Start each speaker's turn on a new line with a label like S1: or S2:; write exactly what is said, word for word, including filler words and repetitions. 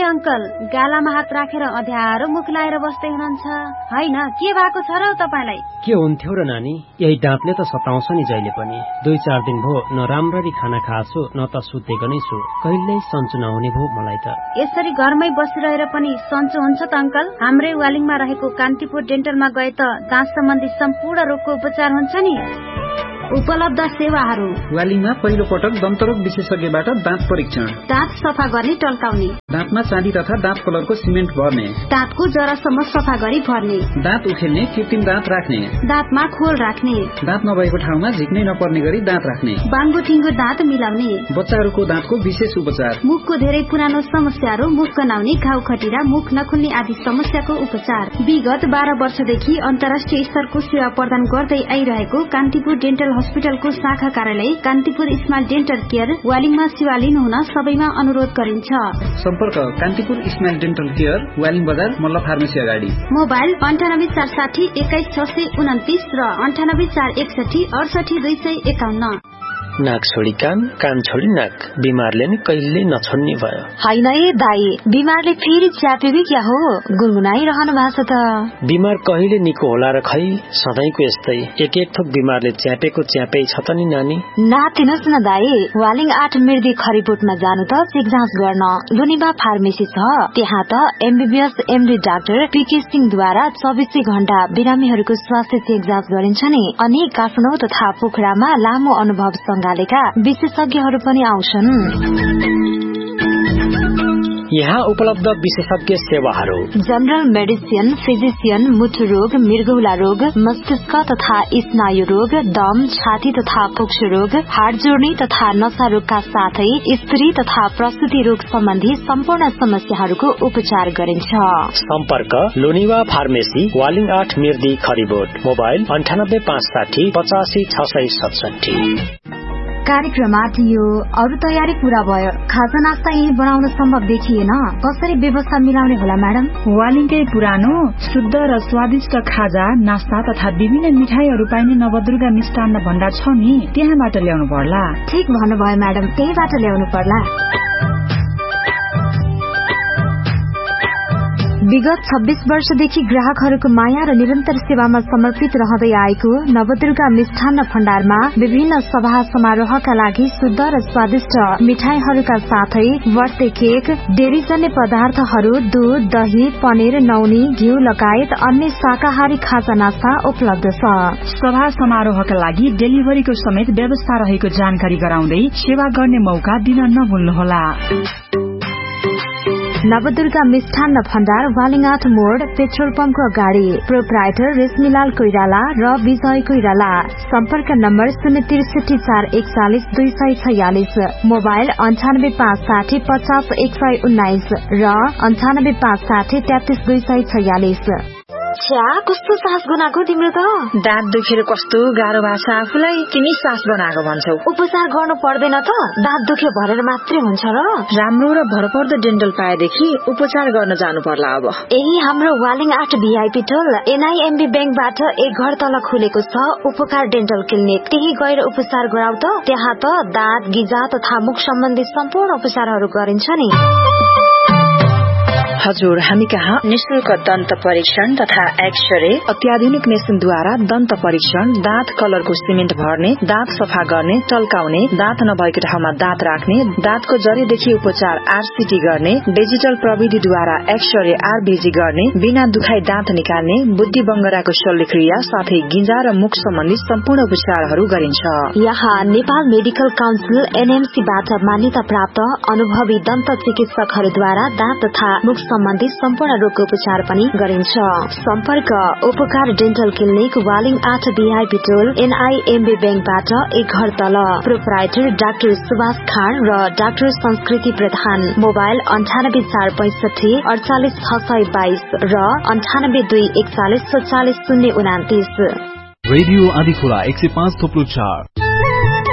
S1: uncle गालामा हात राखेर अँध्यारो मुख लाएर बस्दै हुनुहुन्छ हैन के भएको छ र तपाईलाई
S2: के हुन्थ्यो र नानी यही दाँतले त सताउँछ नि जहिले पनि दुई चार दिन भो न राम्ररी खाना खाछु न त सुतेको नै छु कहिल्यै सन्चो नहुने भो मलाई त
S1: यसरी घरमै बसिरहेर पनि सन्चो हुन्छ त अंकल हाम्रै वालिङमा रहेको कान्तिपुर डेन्टलमा गए त दाँत सम्बन्धी सम्पूर्ण रोगको उपचार हुन्छ नि उपलब्ध सेवाहरू
S3: वालिङमा पहिलो पटक दन्तरोग विशेषज्ञबाट दाँत परीक्षण
S1: दाँत सफा गर्ने टल्काउने
S3: दाँतमा चाँदी तथा दाँत कलरको सिमेन्ट भर्ने
S1: दाँतको जरासम्म सफा गरी भर्ने
S3: दाँत उखेल्ने कृत्रिम दाँत राख्ने
S1: दाँतमा खोल राख्ने
S3: दाँत नभएको ठाउँमा झिक्नै नपर्ने गरी दाँत राख्ने
S1: बाङ्गो ठिङ्गो दाँत मिलाउने
S3: बच्चाहरूको दाँतको विशेष उपचार
S1: मुखको धेरै पुरानो समस्याहरू मुख गनाउने घाउ खटिरा मुख नखुल्ने आदि समस्याको उपचार विगत बाह्र वर्षदेखि अन्तर्राष्ट्रिय स्तरको सेवा प्रदान गर्दै आइरहेको कान्तिपुर डेन्टल हस्पिटलको शाखा कार्यालय कान्तिपुर स्माइल डेन्टल केयर वालिङमा सेवा लिनुहुन सबैमा अनुरोध गरिन्छ
S3: सम्पर्क Kantipur smile dental care Waling बजार मल्ल फार्मेसी अगाडि
S1: मोबाइल अन्ठानब्बे चार साठी एक्काइस छ सय उन्तिस र अन्ठानब्बे चार एकसठी अडसठी दुई सय एकाउन्न
S4: नाक छोडी कान कान छोडी नाक बिमारले नि कहिले नछोड्ने भयो
S5: हैन ए दाई बिमारले फेरि च्याप्यो क्या हो गुनगुनाइ रहनु भएको छ त
S4: बिमार कहिले निको होला र खै सधैँको यस्तै एक एक थोक बिमारले च्यापेको च्यापै छ त नि नानी
S5: नातिनुहोस् न दाई वालिङ आठ मिर्दी खरिबोटमा जानु त चेक जाँच गर्न लुनिबा फार्मेसी छ त्यहाँ त एमबीबीएस एमडी डाक्टर पीके सिंहद्वारा चौबिसै घण्टा बिरामीहरूको स्वास्थ्य चेक जाँच गरिन्छ नि अनि काठमाडौँ तथा पोखरामा लामो अनुभव संगालेका विशेषज्ञहरू पनि आउँछन्
S4: यहाँ उपलब्ध विशेषज्ञ सेवाहरू
S5: जनरल मेडिसिन फिजिशियन मुटु रोग मृगौला रोग मस्तिष्क तथा स्नायु रोग दम छाती तथा फोक्सो रोग हाड जोड्ने तथा नशा रोगका साथै स्त्री तथा प्रसूति रोग सम्बन्धी सम्पूर्ण समस्याहरूको उपचार गरिन्छ
S4: सम्पर्क लोनिवा फार्मेसी वालिङ आठ मिर्दी खरिबोट मोबाइल अन्ठानब्बे पाँच साठी पचासी छ सय सतसठी
S5: कार्यक्रम आटियो अरू तयारी पूरा भयो खाजा नास्ता यही बनाउन सम्भव देखिएन कसरी व्यवस्था मिलाउने होला म्याडम
S6: वालिङकै पुरानो शुद्ध र स्वादिष्ट खाजा नास्ता तथा विभिन्न मिठाईहरू पाइने नवदुर्गा मिष्टान्न भण्डार छ नि त्यहाँबाट ल्याउनु पर्ला
S5: ठीक भन्नुभयो म्याडम त्यहीबाट ल्याउनु पर्ला विगत छब्बीस वर्षदेखि ग्राहकहरूको माया र निरन्तर सेवामा समर्पित रहँदै आएको नवदुर्गा मिष्ठान्न भण्डारमा विभिन्न सभा समारोहका लागि शुद्ध र स्वादिष्ट मिठाईहरूका साथै बर्थडे केक डेरीजन्य पदार्थहरू दूध दही पनिर नौनी घिउ लगायत अन्य शाकाहारी खाजा नास्ता उपलब्ध छ
S6: सभा समारोहका लागि डेलिभरीको समेत व्यवस्था रहेको जानकारी गराउँदै सेवा गर्ने मौका दिन नभुल्नुहोला
S5: नवदुर्गा मिष्ठान्न भण्डार वालिङाट मोड पेट्रोल पम्पको अगाडि प्रोप्राइटर रेशमीलाल कोइराला र विजय कोइराला सम्पर्क नम्बर शून्य त्रिसठी चार एकचालिस दुई सय छयालिस मोबाइल अन्ठानब्बे पाँच साठी पचास एक सय उन्नाइस र अन्ठानब्बे पाँच साठी तेत्तीस दुई सय छयालिस छ्या कस्तो सास बनाएको तिम्रो त
S7: दाँत दुखेर कस्तो गाह्रो भएको छ आफूलाई तिमी सास बनाएको भन्छौ
S5: उपचार गर्नु पर्दैन त दाँत दुख्यो भनेर मात्रै हुन्छ र
S7: राम्रो र भरपर्दो डेन्टल पाएदेखि उपचार गर्न जानु पर्ला अब
S5: यही हाम्रो वालिङ आठ भीआईपी टोल एनआईएमबी ब्याङ्कबाट एक घर तल खुलेको छ उपकार डेन्टल क्लिनिक त्यही गएर उपचार गराउ त त्यहाँ त दाँत गिजा तथा मुख सम्बन्धी सम्पूर्ण उपचारहरू गरिन्छ नि
S7: हजुर हामी कहाँ निशुल्क दन्त परीक्षण तथा एक्सरे अत्याधुनिक मेसिनद्वारा दन्त परीक्षण दाँत कलरको सिमेन्ट भर्ने दाँत सफा गर्ने टल्काउने दाँत नभएको ठाउँमा दाँत राख्ने दाँतको जरीदेखि उपचार आरसीटी गर्ने डिजिटल प्रविधिद्वारा एक्सरे आरबीजी गर्ने बिना दुखाई दाँत निकाल्ने बुद्धि बङ्गराको शल्यक्रिया साथै गिजा र मुख सम्बन्धी सम्पूर्ण उपचारहरू गरिन्छ
S5: यहाँ नेपाल मेडिकल काउन्सिल एनएमसीबाट मान्यता प्राप्त अनुभवी दन्त चिकित्सकहरूद्वारा दाँत तथा मुख सम्बन्धी सम्पूर्ण रोगको उपचार पनि गरिन्छ सम्पर्क उपकार डेन्टल क्लिनिक वालिङ आठ भीआईपी टोल एनआईएमबी ब्याङ्कबाट एक घर तल प्रोप्राइटर डाक्टर सुभाष खान र डाक्टर संस्कृति प्रधान मोबाइल अन्ठानब्बे चार पैंसठी अडचालिस छ सय बाइस र अन्ठानब्बे दुई एकचालिस सत्तालिस शून्य उनातिस
S8: रेडियो आदिखोला एक सय पाँच थोप्लो चार